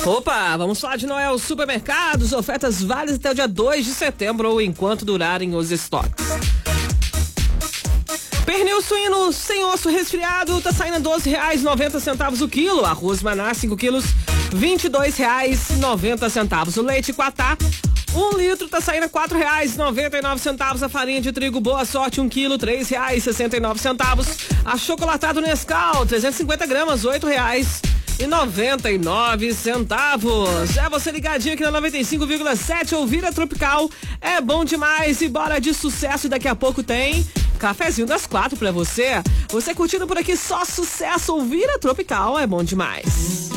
Opa, vamos falar de Noel Supermercados, ofertas válidas até o dia 2 de setembro ou enquanto durarem os estoques. Pernil suíno sem osso resfriado tá saindo a R$12,90 o quilo. Arroz Maná 5 quilos, R$22,90. O leite Quatá 1 litro tá saindo a R$4,99. A farinha de trigo Boa Sorte 1 quilo, R$3,69. Achocolatado Nescau 350 gramas, R$8,99. É você ligadinho aqui na 95,7, ouvir a Tropical é bom demais e bora de sucesso. Daqui a pouco tem Cafezinho das 4 pra você. Você curtindo por aqui só sucesso, ouvir a Tropical é bom demais.